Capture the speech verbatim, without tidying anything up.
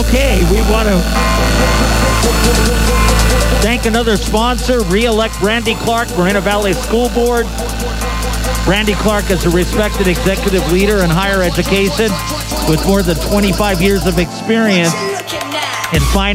Okay, we want to thank another sponsor, re-elect Randy Clark, Moreno Valley School Board. Randy Clark is a respected executive leader in higher education with more than twenty-five years of experience in finance.